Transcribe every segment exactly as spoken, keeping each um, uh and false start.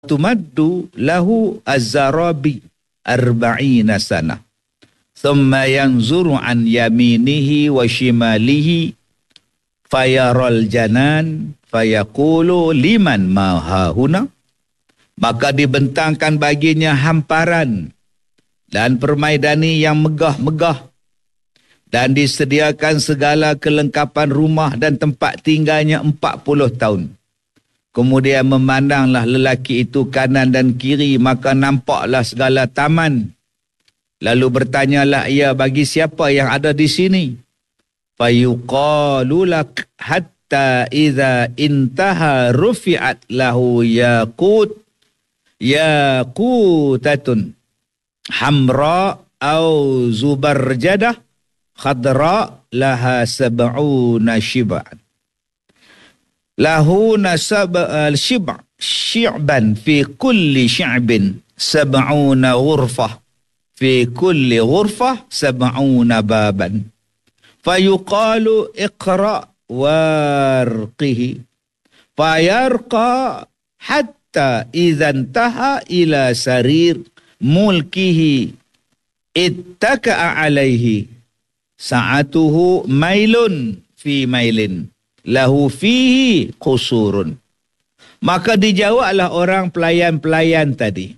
tumaddu lahu az-zarabi arba'ina sanah. Thumma yanzuru an yaminihi wa shimalihi fayaral janan fayaqulu liman ma hahuna. Maka dibentangkan baginya hamparan dan permaidani yang megah-megah, dan disediakan segala kelengkapan rumah dan tempat tinggalnya empat puluh tahun. Kemudian memandanglah lelaki itu kanan dan kiri, maka nampaklah segala taman. Lalu bertanyalah ia, bagi siapa yang ada di sini? Fayuqalu lak hatta idza intaha rufi'at lahu yaqut yaqutatun hamra au zubarjadah khadra laha sab'una shib'an. Lahu nasab al-shib' syi'ban fi kulli syi'bin sab'una ghurfah fi kulli ghurfah sab'una baban. Fayuqalu iqra' warqihi fayarqa hatta idza intaha ila sarir mulkihi ittaka'a alaihi sa'atuhu mailun fi mailin lahu fihi qusurun. Maka dijawablah orang pelayan-pelayan tadi.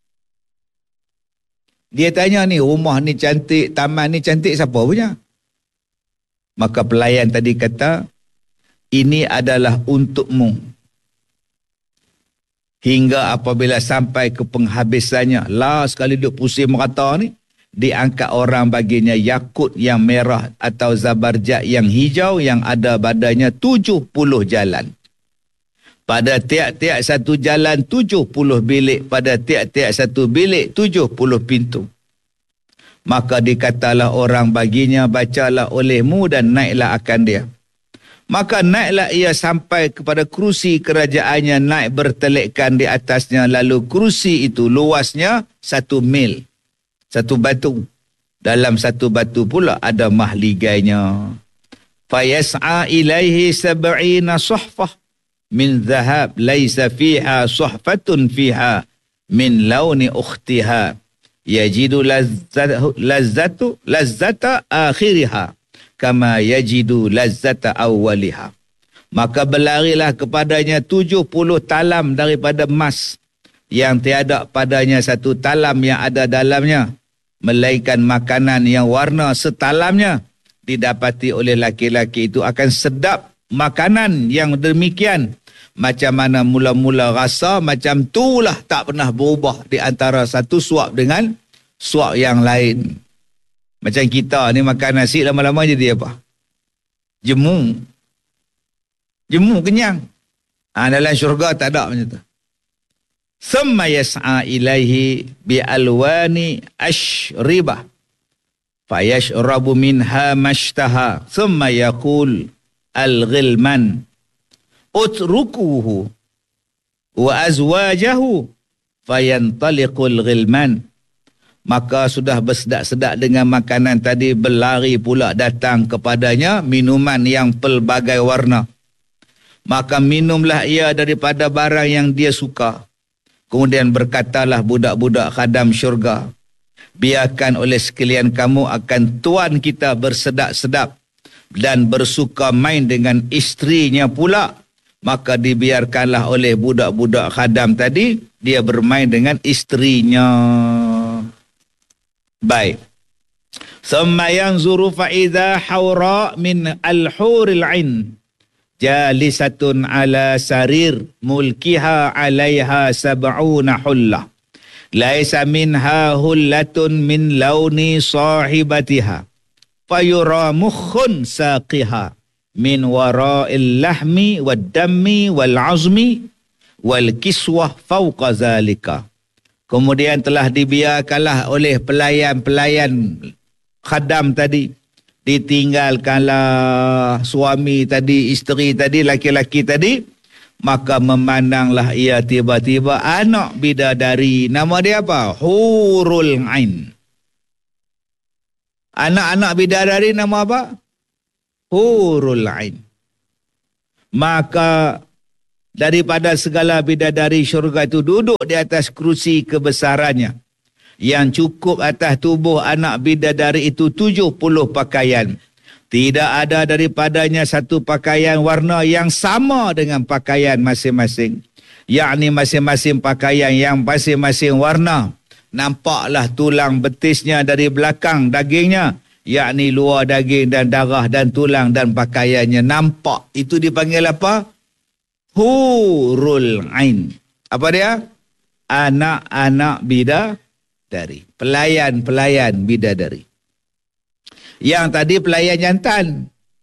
Dia tanya ni, rumah ni cantik, taman ni cantik, siapa punya? Maka pelayan tadi kata, ini adalah untukmu. Hingga apabila sampai ke penghabisannya, lah sekali duk pusing merata ni, diangkat orang baginya yakut yang merah atau zabarjat yang hijau yang ada badannya tujuh puluh jalan. Pada tiap-tiap satu jalan tujuh puluh bilik, pada tiap-tiap satu bilik tujuh puluh pintu. Maka dikatalah orang baginya, bacalah olehmu dan naiklah akan dia. Maka naiklah ia sampai kepada kerusi kerajaannya, naik bertelekkan di atasnya, lalu kerusi itu luasnya satu mil. Satu batu. Dalam satu batu pula ada mahligainya. Fayas'a ilaihi sab'ina suhfah min zahab laisa fiha suhfatun fiha min launi ukhtiha yajidu lazzatu lazzatu lazzata akhiriha kama yajidu lazzata awwaliha. Maka berlarilah kepadanya tujuh puluh talam daripada emas, yang tiada padanya satu talam yang ada dalamnya, melainkan makanan yang warna setalamnya didapati oleh laki-laki itu akan sedap makanan yang demikian. Macam mana mula-mula rasa, macam itulah tak pernah berubah di antara satu suap dengan suap yang lain. Macam kita ni makan nasi lama-lama jadi apa? Jemu. Jemu kenyang. Ha, dalam syurga tak ada macam tu. Thumma yas'a ilaihi bi'alwani ashribah fayashrabu minha mashtaha thumma yaqul al-ghilman utrukuhu wa azwajahu fayantaliqul ghilman. Maka sudah bersedak-sedak dengan makanan tadi, berlari pula datang kepadanya minuman yang pelbagai warna. Maka minumlah ia daripada barang yang dia suka. Kemudian berkatalah budak-budak khadam syurga, biarkan oleh sekalian kamu akan tuan kita bersedap-sedap dan bersuka main dengan isterinya pula. Maka dibiarkanlah oleh budak-budak khadam tadi, dia bermain dengan isterinya. Baik. Thumma yanzuru fa idza hawra min al-huril 'ain jalisatun ala sarir mulkiha 'alaiha sab'una hullah laisa minha hullatun min launi sahibatiha fayura mukhun saqiha min wara'il lahmi wad dammi wal 'azmi wal kiswah fawqa zalika. Kemudian telah dibiarkanlah oleh pelayan-pelayan khadam tadi, ditinggalkanlah suami tadi, isteri tadi, laki-laki tadi, maka memandanglah ia tiba-tiba anak bidadari. Nama dia apa? Hurul Ain. Anak-anak bidadari nama apa? Hurul Ain. Maka daripada segala bidadari syurga itu duduk di atas kerusi kebesarannya yang cukup atas tubuh anak bidadari itu tujuh puluh pakaian. Tidak ada daripadanya satu pakaian warna yang sama dengan pakaian masing-masing. Yakni masing-masing pakaian yang masing-masing warna. Nampaklah tulang betisnya dari belakang dagingnya. Yakni luar daging dan darah dan tulang dan pakaiannya nampak. Itu dipanggil apa? Hurul Ain. Apa dia? Anak-anak bidadari. Pelayan-pelayan bidadari. Yang tadi pelayan jantan.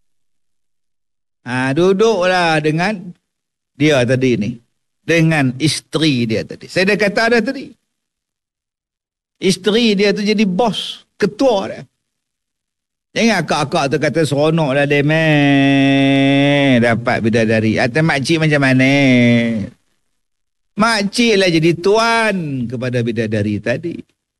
Ha, duduklah dengan dia tadi ni. Dengan isteri dia tadi. Saya dah kata ada tadi. Isteri dia tu jadi bos. Ketua dia. Jangan akak-akak tu kata seronok lah dia meh. Dapat bidadari. Atau makcik macam mana? Makcik lah jadi tuan kepada bidadari tadi.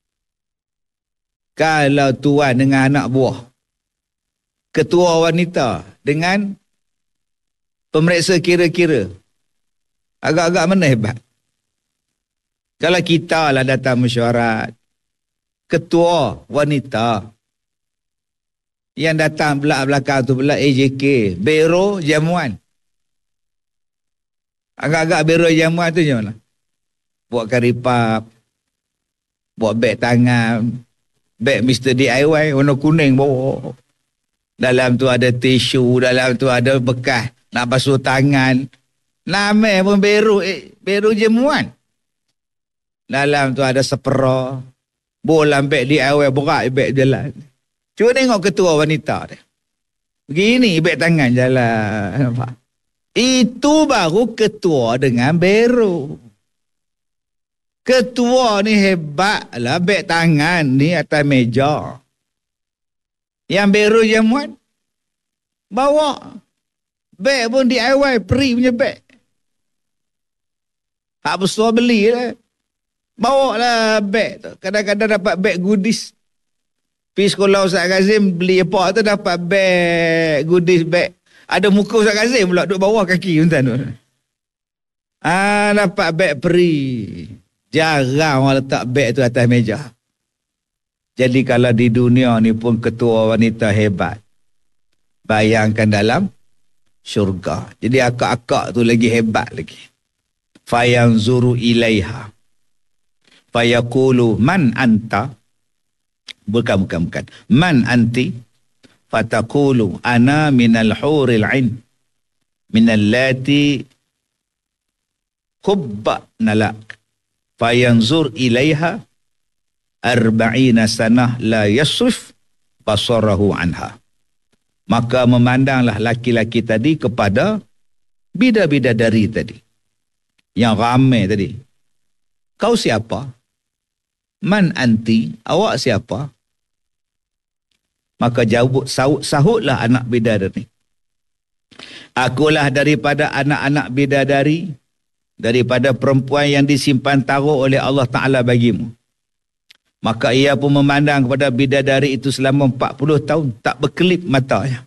Kalau tuan dengan anak buah. Ketua wanita dengan pemeriksa kira-kira. Agak-agak mana hebat? Kalau kita lah datang mesyuarat. Ketua wanita. Yang datang belak-belakang tu pula A J K. Biro jamuan. Agak-agak biro jamuan tu macam mana? Buat karipap. Buat beg tangan. Beg Mister D I Y warna kuning bawa. Dalam tu ada tisu. Dalam tu ada bekas nak basuh tangan. Nama pun biro. Eh, biro jamuan. Dalam tu ada sepera. Bolam beg D I Y berat beg jalan. Cuba tengok ketua wanita dia. Begini beg tangan jalan. Nampak? Itu baru ketua dengan bero. Ketua ni hebat lah. Beg tangan ni atas meja. Yang bero jamuan. Bawa. Beg pun D I Y. Peri punya beg. Hak besar beli lah. Bawa lah beg tu. Kadang-kadang dapat beg goodies. Pergi sekolah Ustaz Kazim beli apa tu dapat beg, goodies beg. Ada muka Ustaz Kazim pula duduk bawah kaki tuan tu. Ah, dapat beg peri. Jarang orang letak beg tu atas meja. Jadi kalau di dunia ni pun ketua wanita hebat. Bayangkan dalam syurga. Jadi akak-akak tu lagi hebat lagi. Fayanzuru ilaiha. Fayaqulu man anta. Bukan, bukan, bukan. Man anti fataqulu ana minal huril ain minal lati hubba nalak fayanzur ilaiha arba'ina sanah la yasrif basarahu anha. Maka memandanglah laki-laki tadi kepada bidadari tadi. Yang ramai tadi. Kau siapa? Man anti? Awak siapa? Maka jawab sahut, sahutlah anak bidadari. Akulah daripada anak-anak bidadari, daripada perempuan yang disimpan taruh oleh Allah Ta'ala bagimu. Maka ia pun memandang kepada bidadari itu selama empat puluh tahun. Tak berkelip matanya.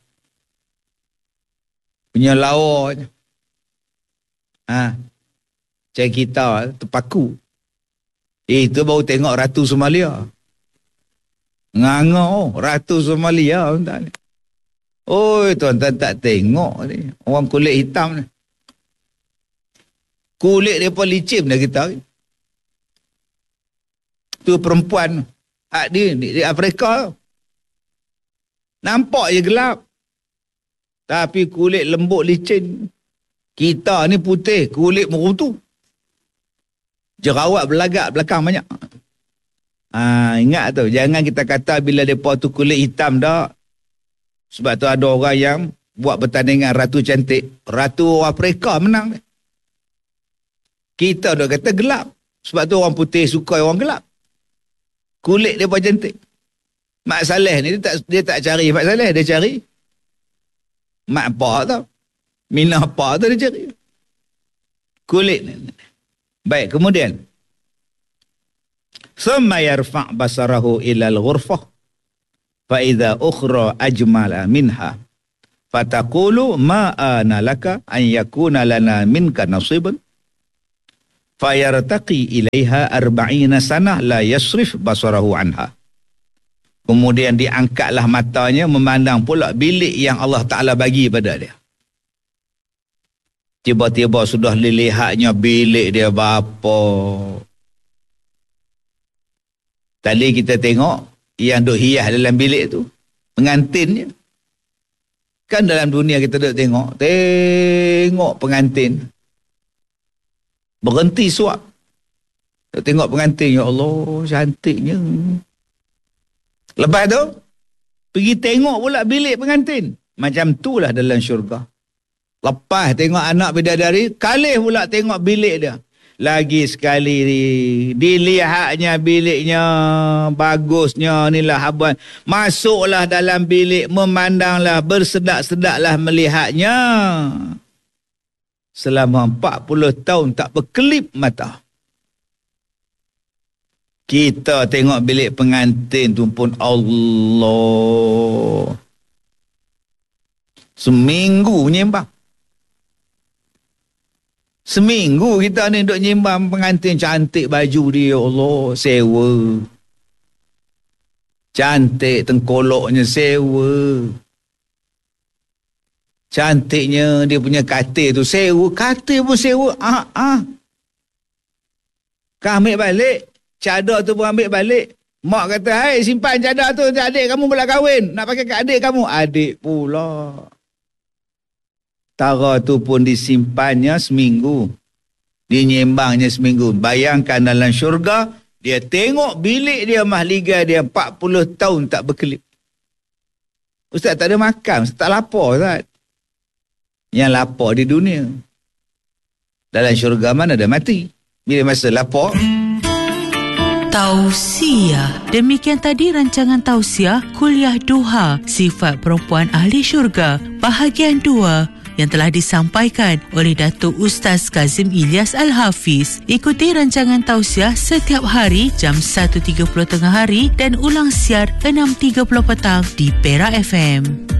Punya lawanya. Ha. Cik kita terpaku. Eh, itu baru tengok Ratu Somalia. Nganga, Ratu Somalia. Oh, tuan-tuan tak tengok ni. Orang kulit hitam ni. Kulit dia pun licin dah kita. Tu perempuan. Hak dia di Afrika. Nampak je gelap. Tapi kulit lembut licin. Kita ni putih, kulit merutu. Jerawat belagak belakang banyak. Ha, ingat tu, jangan kita kata bila mereka tu kulit hitam dah. Sebab tu ada orang yang buat pertandingan Ratu Cantik. Ratu Afrika menang. Kita dah kata gelap. Sebab tu orang putih suka orang gelap. Kulit dia pun cantik. Mak Saleh ni dia tak, dia tak cari Mak Saleh, dia cari Mak apa tau. Mina apa tu dia cari. Kulit ni. Baik, kemudian summa yarfa' basarahu ilal ghurfah fa idza ukhra ajmala minha Fataqulu ma ana laka an yakuna lana minka nasibun. Fayartaqi ilaiha arba'ina sanah la yasrif basarahu anha. Kemudian diangkatlah matanya memandang pula bilik yang Allah Ta'ala bagi pada dia. Tiba-tiba sudah dilihatnya bilik dia berapa. Tadi kita tengok yang duk hias dalam bilik tu, pengantinnya. Kan dalam dunia kita duk tengok, tengok pengantin. Berhenti suap. Duk tengok pengantin, ya Allah, cantiknya. Lepas tu, pergi tengok pula bilik pengantin. Macam itulah dalam syurga. Lepas tengok anak bidadari, kalih pula tengok bilik dia. Lagi sekali dilihatnya biliknya, bagusnya, inilah habuan. Masuklah dalam bilik, memandanglah, bersedak-sedaklah melihatnya. Selama empat puluh tahun tak berkelip mata. Kita tengok bilik pengantin tu pun Allah. Seminggu menyembah. Seminggu kita ni duk nyembah pengantin, cantik baju dia, Allah, sewa. Cantik tengkoloknya, sewa. Cantiknya dia punya katil tu, sewa. Katil pun sewa. Ah, ah. Kau ambil balik. Cadar tu pun ambil balik. Mak kata, hai, simpan cadar tu, adik kamu pula kahwin. Nak pakai kat adik kamu. Adik pula. Tara tu pun disimpannya seminggu. Dinyembangnya seminggu. Bayangkan dalam syurga, dia tengok bilik dia, mahligai dia empat puluh tahun tak berkelip. Ustaz tak ada makan, Ustaz tak lapar, Ustaz. Yang lapar di dunia. Dalam syurga mana ada mati. Bila masa lapar. Tausiah. Demikian tadi rancangan tausiah Kuliah Duha Sifat Perempuan Ahli Syurga bahagian dua yang telah disampaikan oleh Datuk Ustaz Kazim Ilyas Al-Hafiz. Ikuti rancangan tausiah setiap hari jam satu tiga puluh tengah hari dan ulang siar enam tiga puluh petang di Perak F M.